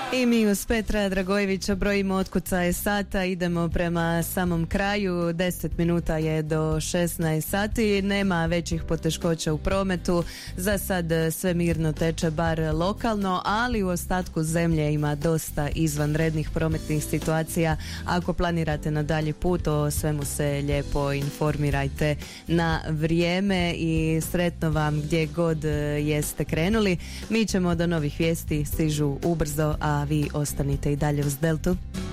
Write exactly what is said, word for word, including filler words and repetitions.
I mi uz Petra Dragojevića brojimo otkucaje sata, idemo prema samom kraju, deset minuta je do šesnaest sati, nema većih poteškoća u prometu, za sad sve mirno teče bar lokalno, ali u ostatku zemlje ima dosta izvanrednih prometnih situacija. Ako planirate na dalji put, o svemu se lijepo informirajte na vrijeme i sretno vam gdje god jeste krenuli. Mi ćemo do novih vijesti, stižu ubrzo, a vi ostanite i dalje uz Deltu.